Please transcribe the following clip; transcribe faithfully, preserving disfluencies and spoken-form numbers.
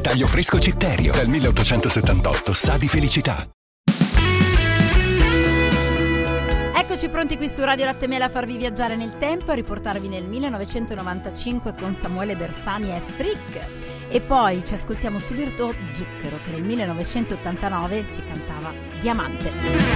Taglio fresco Citterio, dal milleottocentosettantotto, sa di felicità. Eccoci pronti qui su Radio Latte e Miele a farvi viaggiare nel tempo e a riportarvi nel millenovecentonovantacinque con Samuele Bersani e Frick. E poi ci ascoltiamo subito Zucchero, che nel millenovecentottantanove ci cantava Diamante.